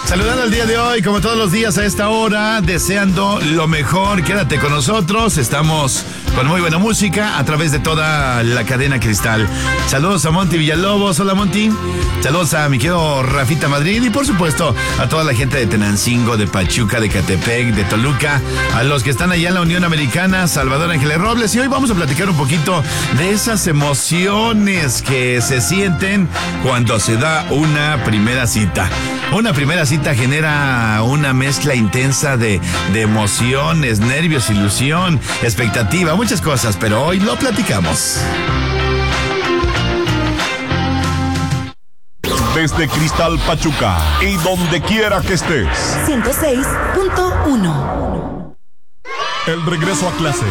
Saludando el día de hoy, como todos los días a esta hora, deseando lo mejor. Quédate con nosotros, estamos con muy buena música a través de toda la cadena Cristal. Saludos a Monty Villalobos, hola Monty. Saludos a mi querido Rafita Madrid y por supuesto a toda la gente de Tenancingo, de Pachuca, de Catepec, de Toluca, a los que están allá en la Unión Americana, Salvador Ángeles Robles. Y hoy vamos a platicar un poquito de esas emociones que se sienten cuando se da una primera cita. Una primera cita genera una mezcla intensa de emociones, nervios, ilusión, expectativa, muchas cosas, pero hoy lo platicamos. Desde Cristal Pachuca y donde quiera que estés. 106.1. El regreso a clase